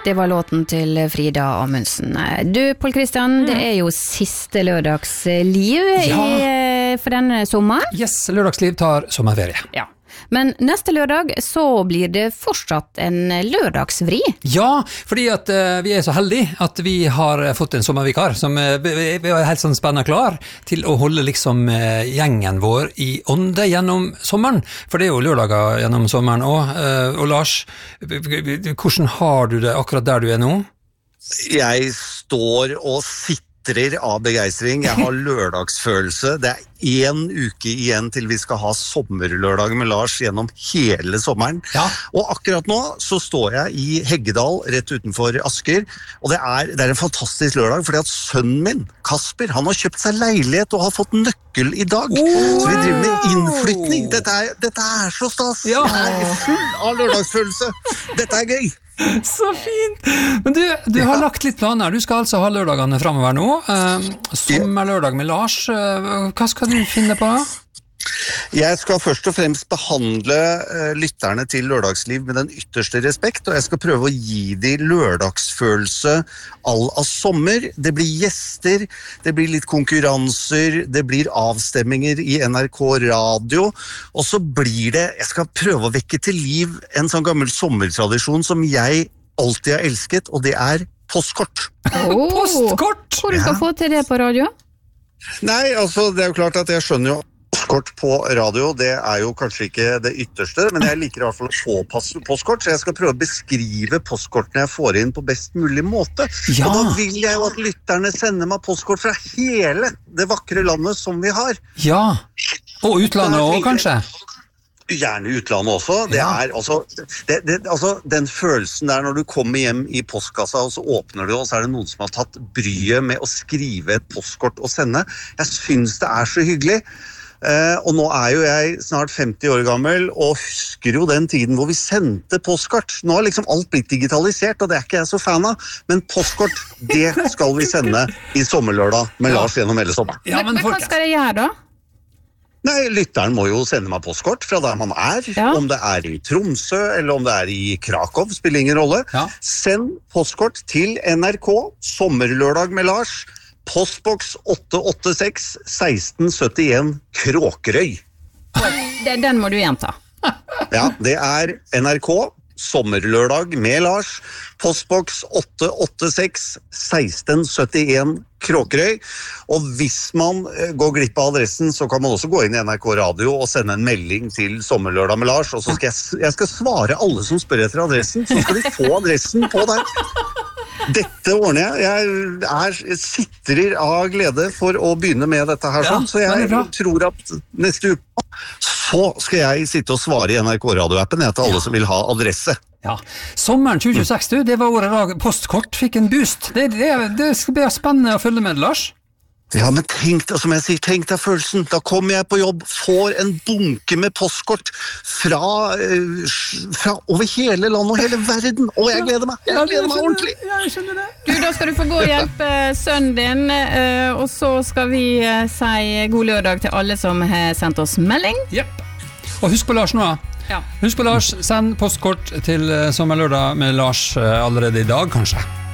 Det var låten til Frida Amundsen. Du, Pål Kristian, det jo siste lørdagsliv for denne sommeren. Yes, lørdagsliv tar sommerferie. Ja. Men neste lørdag så blir det fortsatt en lørdagsvri. Ja, fordi at vi så heldige at vi har fått en sommervikar som vi helt sånn spennende klar til å holde liksom gjengen vår i ånde gjennom sommeren. For det jo lørdager gjennom sommeren og Lars, hvordan har du det akkurat der du nå? Jeg står og sitter av begeistring. Jeg har lørdagsfølelse. Det 1 uke igjen til vi skal ha sommerlørdag med Lars gjennom hele sommeren. Ja. Og akkurat nå så står jeg i Heggedal, rett utenfor Asker, og det en fantastisk lørdag, fordi at sønnen min, Kasper, han har kjøpt seg leilighet og har fått nøkkel i dag. Så vi driver med innflytning. Dette så stas. Ja. Jeg full av lørdagsfølelse. Dette gøy. Så fint! Men du har lagt litt planer. Du skal altså ha lørdagene fremover nå. Sommerlørdag med Lars. Hva skal du finne på? Jeg skal først og fremst behandle lytterne til lørdagsliv med den ytterste respekt, og jeg skal prøve å gi de lørdagsfølelse all av sommer. Det blir gjester, det blir litt konkurranser, det blir avstemminger i NRK Radio, og så blir det, jeg skal prøve å vekke til liv en sånn gammel sommertradisjon som jeg alltid har elsket, og det postkort. Postkort? Hvor du skal få til det på radio? Nei, altså det jo klart at jeg skjønner jo postkort på radio, det jo kanskje ikke det ytterste, men jeg liker i hvert fall å få postkort, så jeg skal prøve å beskrive postkortene jeg får inn på best mulig måte. Ja. Og da vil jeg jo at lytterne sender meg postkort fra hele det vakre landet som vi har. Ja, og utlandet også kanskje? Gjerne utlandet også. Det altså, den følelsen der når du kommer hjem i postkassa, og så åpner du, og så det noen som har tatt bryet med å skrive et postkort og sende. Jeg synes det så hyggelig. Og nå jo jeg snart 50 år gammel og husker jo den tiden hvor vi sendte postkort. Nå har liksom alt blitt digitalisert, og det ikke jeg så fan av, men postkort, det skal vi sende i sommerlørdag med Lars gjennom hele sommeren. Ja, men hva skal det gjøre da? Nei, lytteren må jo sende meg postkort fra der man om det i Tromsø eller om det i Krakow, spiller ingen rolle. Ja. Send postkort til NRK, sommerlørdag med Lars, postboks 886 1671 Kråkerøy. Den må du gjenta. Ja, det NRK, sommerlørdag med Lars, postboks 886 1671 Kråkerøy. Og hvis man går glipp av adressen, så kan man også gå inn i NRK Radio og sende en melding til sommerlørdag med Lars, og så skal jeg skal svare alle som spør etter adressen, så skal de få adressen på der. Dette ordner jeg. Jeg sitter av glede for å begynne med dette her, så jeg tror at neste uke så skal jeg sitte og svare i NRK Radio-appen til alle som vil ha adresse. Ja, sommeren 2026, det var året da postkort fikk en boost. Det skal bli spennende å følge med, Lars. Ja, men tenk deg følelsen. Da kommer jeg på jobb, får en bunke med postkort fra over hele landet og hele verden, og jeg gleder meg. Jeg gleder meg ordentlig. Jeg skjønner det. Du, da skal du få gå og hjelpe sønnen din, og så skal vi si god lørdag til alle som har sendt oss melding. Jepp. Og husk på Lars nå. Ja. Husk på Lars, send postkort til sommerlørdag med Lars allerede i dag, kanskje.